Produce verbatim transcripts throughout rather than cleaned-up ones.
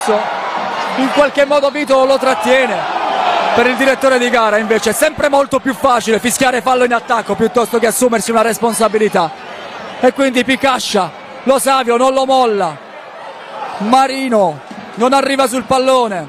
in qualche modo Vito lo trattiene. Per il direttore di gara invece è sempre molto più facile fischiare fallo in attacco piuttosto che assumersi una responsabilità, e quindi Picascia, Lo Savio non lo molla, Marino non arriva sul pallone.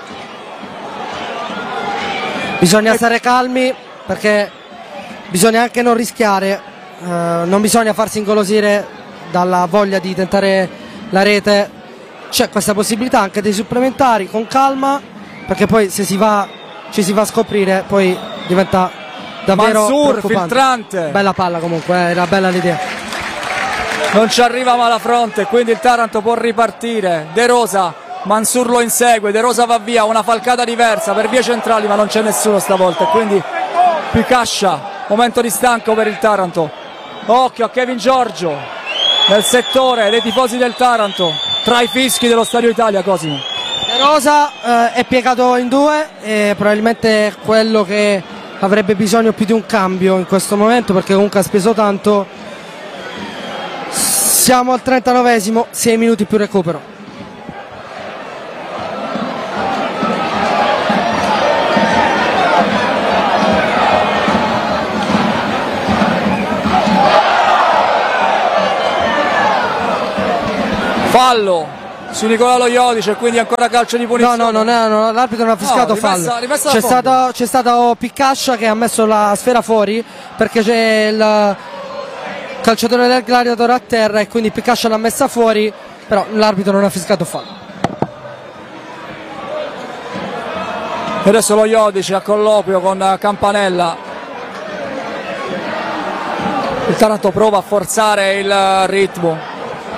Bisogna e... stare calmi, perché bisogna anche non rischiare, uh, non bisogna farsi ingolosire dalla voglia di tentare la rete. C'è questa possibilità anche dei supplementari, con calma, perché poi se si va ci si va a scoprire, poi diventa davvero Mansur, preoccupante. filtrante. Bella palla comunque, eh, era bella l'idea. Non ci arriva Malafronte, quindi il Taranto può ripartire. De Rosa, Mansur lo insegue, De Rosa va via, una falcata diversa per vie centrali, ma non c'è nessuno stavolta, e quindi Picascia, momento di stanco per il Taranto. Occhio a Kevin Giorgio nel settore dei tifosi del Taranto, tra i fischi dello Stadio Italia. Cosimo De Rosa eh, è piegato in due, e probabilmente è quello che avrebbe bisogno più di un cambio in questo momento, perché comunque ha speso tanto. Siamo al trentanovesimo, sei minuti più recupero. Fallo su Nicolò Lo Iodice, e quindi ancora calcio di punizione. No, no, non è, no, l'arbitro non ha fischiato no, fallo. Rimessa c'è, stato, c'è stato Picascia che ha messo la sfera fuori, perché c'è il calciatore del Gladiator a terra, e quindi Picascia l'ha messa fuori, però l'arbitro non ha fischiato fallo. E adesso Lo Iodice a colloquio con Campanella. Il Taranto prova a forzare il ritmo,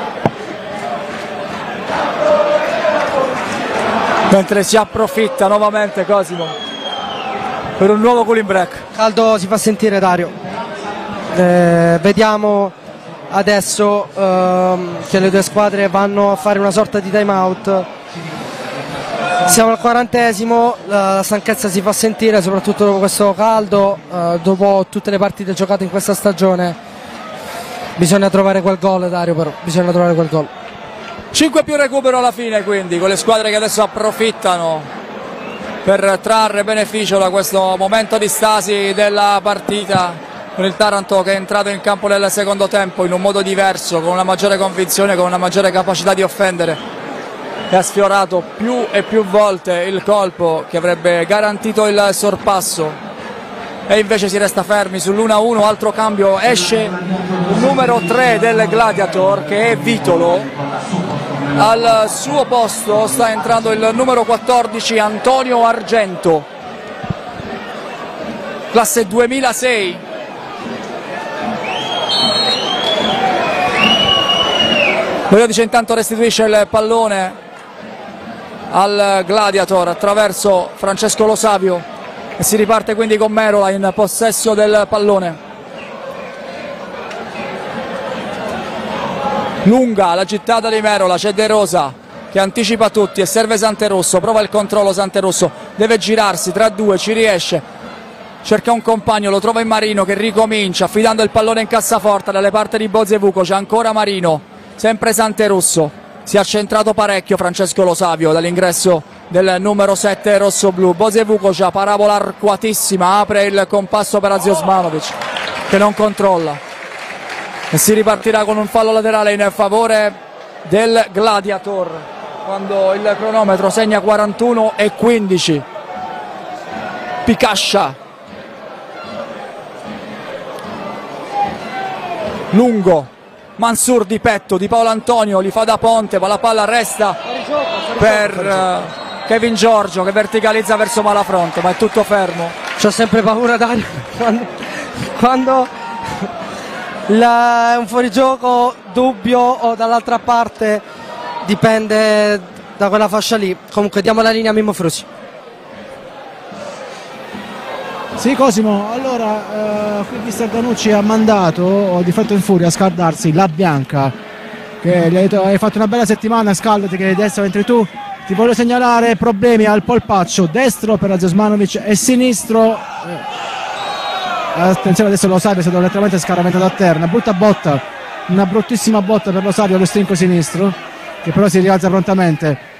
mentre si approfitta nuovamente Cosimo per un nuovo cooling break. Caldo si fa sentire, Dario. Eh, vediamo adesso ehm, che le due squadre vanno a fare una sorta di time out. Siamo al quarantesimo, la stanchezza si fa sentire, soprattutto dopo questo caldo, eh, dopo tutte le partite giocate in questa stagione. Bisogna trovare quel gol, Dario, però bisogna trovare quel gol. cinque più recupero alla fine, quindi, con le squadre che adesso approfittano per trarre beneficio da questo momento di stasi della partita, con il Taranto che è entrato in campo nel secondo tempo in un modo diverso, con una maggiore convinzione, con una maggiore capacità di offendere, e ha sfiorato più e più volte il colpo che avrebbe garantito il sorpasso, e invece si resta fermi sull'uno a uno. Altro cambio, esce il numero tre del Gladiator, che è Vitolo. Al suo posto sta entrando il numero quattordici Antonio Argento, classe duemilasei. Lo Iodice intanto restituisce il pallone al Gladiator attraverso Francesco Lo Savio, e si riparte quindi con Merola in possesso del pallone. Lunga la gittata di Merola, c'è De Rosa che anticipa tutti e serve Santerosso, prova il controllo Santerosso, deve girarsi tra due, ci riesce, cerca un compagno, lo trova in Marino che ricomincia affidando il pallone in cassaforte dalle parti di Bozevuco. C'è ancora Marino, sempre Santerosso, si è accentrato parecchio Francesco Lo Savio dall'ingresso del numero sette rossoblu. Bozevuco, già parabola arcuatissima, apre il compasso per Aziosmanovic che non controlla, e si ripartirà con un fallo laterale in favore del Gladiator, quando il cronometro segna quarantuno e quindici. Picascia, lungo, Mansur di petto di Paolo Antonio, li fa da ponte, ma la palla resta per uh, Kevin Giorgio che verticalizza verso Malafronte, ma è tutto fermo. C'ho sempre paura, Dario, quando, quando la, è un fuorigioco dubbio o dall'altra parte, dipende da quella fascia lì. Comunque diamo la linea a Mimmo Frusi. Sì, Cosimo, allora eh, qui mister Danucci ha mandato di fatto in furia a scaldarsi la Bianca, che gli ha detto: hai fatto una bella settimana, scaldati che adesso entri tu. Ti voglio segnalare problemi al polpaccio destro per Aziosmanovic e sinistro, eh, attenzione, adesso Lo Savio è stato letteralmente scaraventato a terra, una brutta botta, una bruttissima botta per Lo Savio allo strinco sinistro, che però si rialza prontamente.